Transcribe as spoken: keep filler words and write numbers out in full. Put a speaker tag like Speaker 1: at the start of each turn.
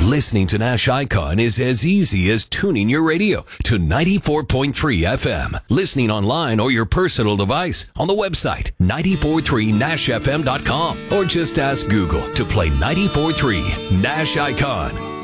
Speaker 1: Listening to Nash Icon is as easy as tuning your radio to ninety-four point three F M. Listening online or your personal device on the website nine four three nash f m dot com, or just ask Google to play ninety-four point three Nash Icon.